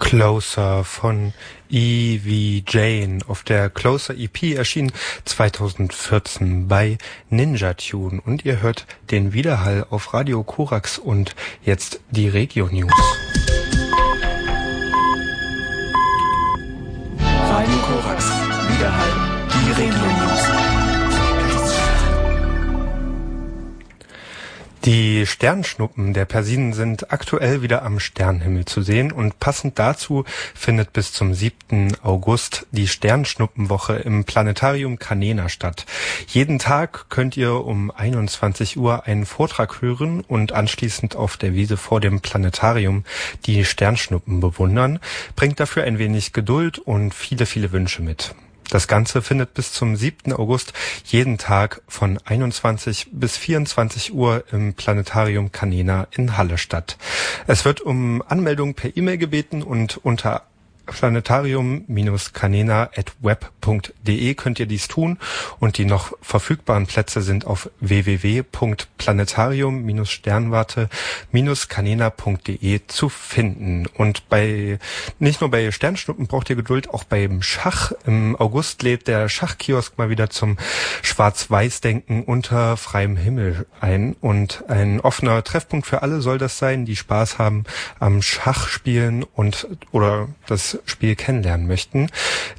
Closer von Evie Jane auf der Closer EP erschien 2014 bei Ninja Tune und ihr hört den Widerhall auf Radio Korax und jetzt die Regio News. Radio Korax, Widerhall, die Regio News. Die Sternschnuppen der Persiden sind aktuell wieder am Sternenhimmel zu sehen und passend dazu findet bis zum 7. August die Sternschnuppenwoche im Planetarium Canena statt. Jeden Tag könnt ihr um 21 Uhr einen Vortrag hören und anschließend auf der Wiese vor dem Planetarium die Sternschnuppen bewundern. Bringt dafür ein wenig Geduld und viele, viele Wünsche mit. Das Ganze findet bis zum 7. August jeden Tag von 21 bis 24 Uhr im Planetarium Canena in Halle statt. Es wird um Anmeldung per E-Mail gebeten und unter planetarium-canena@web.de könnt ihr dies tun und die noch verfügbaren Plätze sind auf www.planetarium-sternwarte-canena.de zu finden. Und nicht nur bei Sternschnuppen braucht ihr Geduld, auch beim Schach. Im August lädt der Schachkiosk mal wieder zum Schwarz-Weiß-Denken unter freiem Himmel ein und ein offener Treffpunkt für alle soll das sein, die Spaß haben am Schachspielen oder das Spiel kennenlernen möchten.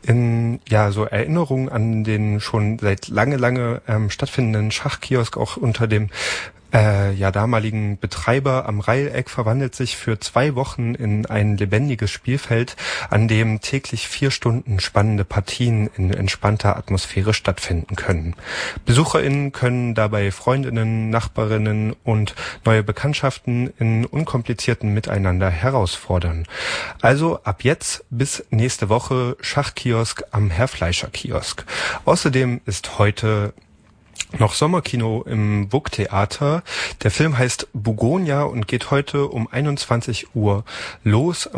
So Erinnerungen an den schon seit lange stattfindenden Schachkiosk auch unter dem damaligen Betreiber am Reileck verwandelt sich für 2 Wochen in ein lebendiges Spielfeld, an dem täglich 4 Stunden spannende Partien in entspannter Atmosphäre stattfinden können. BesucherInnen können dabei Freundinnen, Nachbarinnen und neue Bekanntschaften in unkomplizierten Miteinander herausfordern. Also ab jetzt bis nächste Woche Schachkiosk am Herr-Fleischer-Kiosk. Außerdem ist heute noch Sommerkino im WUK-Theater. Der Film heißt Bugonia und geht heute um 21 Uhr los.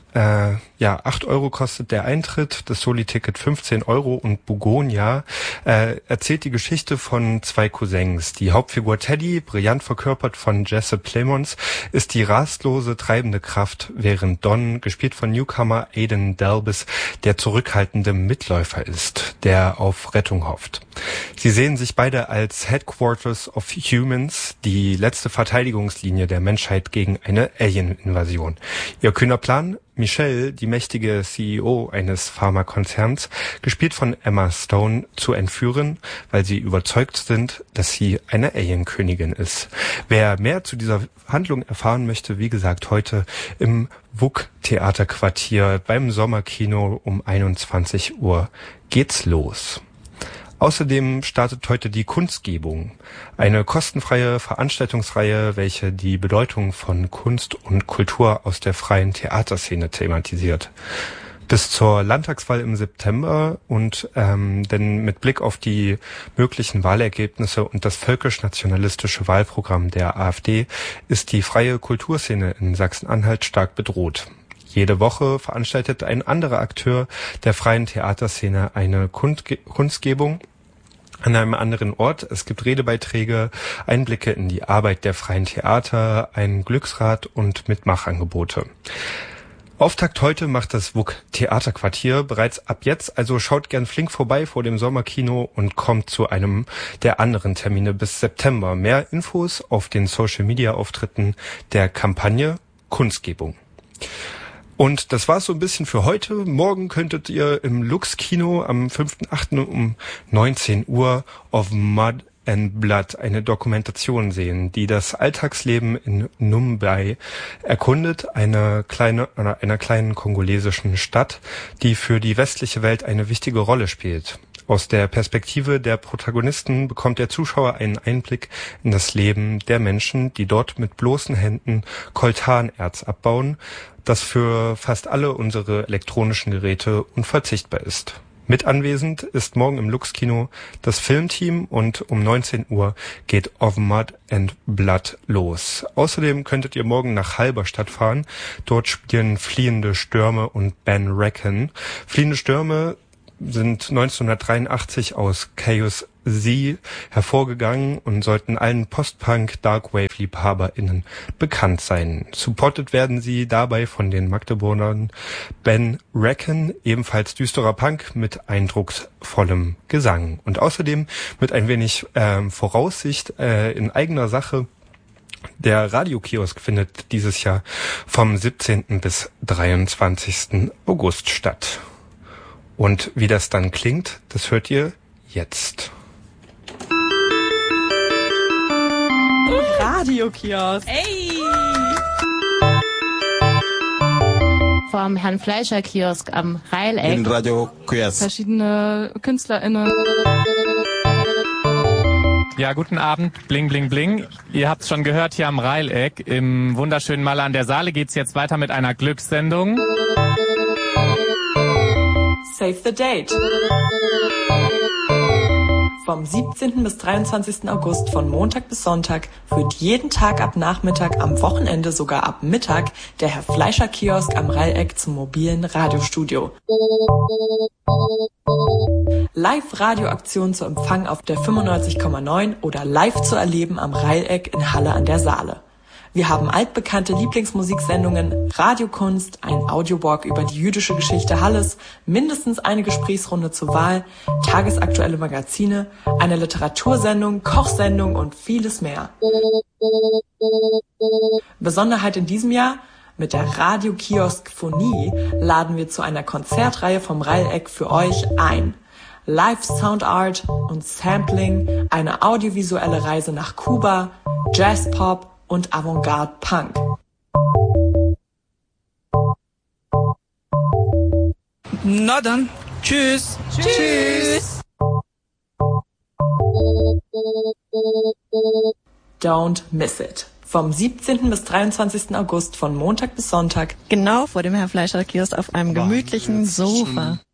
8 Euro kostet der Eintritt, das Soli-Ticket 15 Euro und Bugonia erzählt die Geschichte von 2 Cousins. Die Hauptfigur Teddy, brillant verkörpert von Jesse Plemons, ist die rastlose, treibende Kraft, während Don, gespielt von Newcomer Aidan Delbis, der zurückhaltende Mitläufer ist, der auf Rettung hofft. Sie sehen sich beide als Headquarters of Humans, die letzte Verteidigungslinie der Menschheit gegen eine Alien-Invasion. Ihr kühner Plan? Michelle, die mächtige CEO eines Pharmakonzerns, gespielt von Emma Stone, zu entführen, weil sie überzeugt sind, dass sie eine Alienkönigin ist. Wer mehr zu dieser Handlung erfahren möchte, wie gesagt, heute im WUK-Theaterquartier beim Sommerkino um 21 Uhr geht's los. Außerdem startet heute die Kunstgebung, eine kostenfreie Veranstaltungsreihe, welche die Bedeutung von Kunst und Kultur aus der freien Theaterszene thematisiert. Bis zur Landtagswahl im September denn mit Blick auf die möglichen Wahlergebnisse und das völkisch-nationalistische Wahlprogramm der AfD ist die freie Kulturszene in Sachsen-Anhalt stark bedroht. Jede Woche veranstaltet ein anderer Akteur der freien Theaterszene eine Kunstgebung an einem anderen Ort. Es gibt Redebeiträge, Einblicke in die Arbeit der freien Theater, ein Glücksrad und Mitmachangebote. Auftakt heute macht das WUK-Theaterquartier bereits ab jetzt, also schaut gern flink vorbei vor dem Sommerkino und kommt zu einem der anderen Termine bis September. Mehr Infos auf den Social-Media-Auftritten der Kampagne Kunstgebung. Und das war's so ein bisschen für heute. Morgen könntet ihr im Lux-Kino am 5.8. um 19 Uhr Of Mud and Blood eine Dokumentation sehen, die das Alltagsleben in Mumbai erkundet, einer kleinen kongolesischen Stadt, die für die westliche Welt eine wichtige Rolle spielt. Aus der Perspektive der Protagonisten bekommt der Zuschauer einen Einblick in das Leben der Menschen, die dort mit bloßen Händen Coltanerz abbauen, das für fast alle unsere elektronischen Geräte unverzichtbar ist. Mit anwesend ist morgen im Lux-Kino das Filmteam und um 19 Uhr geht Of Mud and Blood los. Außerdem könntet ihr morgen nach Halberstadt fahren. Dort spielen Fliehende Stürme und Ben Reckon. Fliehende Stürme sind 1983 aus Caius sie hervorgegangen und sollten allen Post-Punk-Darkwave-LiebhaberInnen bekannt sein. Supported werden sie dabei von den Magdeburgern Ben Recken, ebenfalls düsterer Punk mit eindrucksvollem Gesang. Und außerdem mit ein wenig Voraussicht in eigener Sache. Der Radiokiosk findet dieses Jahr vom 17. bis 23. August statt. Und wie das dann klingt, das hört ihr jetzt. Radiokiosk. Ey! Vom Herrn Fleischer Kiosk am Rheileck. In Radiokiosk. Verschiedene KünstlerInnen. Ja, guten Abend, bling, bling, bling. Ihr habt's schon gehört hier am Rheileck. Im wunderschönen Malle an der Saale geht's jetzt weiter mit einer Glückssendung. Save the Date. Vom 17. bis 23. August von Montag bis Sonntag führt jeden Tag ab Nachmittag, am Wochenende sogar ab Mittag der Herr Fleischer Kiosk am Rheileck zum mobilen Radiostudio. Live-Radioaktion zu empfangen auf der 95,9 oder live zu erleben am Rheileck in Halle an der Saale. Wir haben altbekannte Lieblingsmusiksendungen, Radiokunst, ein Audiowalk über die jüdische Geschichte Halles, mindestens eine Gesprächsrunde zur Wahl, tagesaktuelle Magazine, eine Literatursendung, Kochsendung und vieles mehr. Besonderheit in diesem Jahr: Mit der Radiokiosk-Phonie laden wir zu einer Konzertreihe vom Rheileck für euch ein. Live Soundart und Sampling, eine audiovisuelle Reise nach Kuba, Jazzpop und Avantgarde Punk. Na dann, tschüss. Tschüss. Don't miss it. Vom 17. bis 23. August von Montag bis Sonntag. Genau vor dem Herr Fleischer Kiosk auf einem gemütlichen Sofa.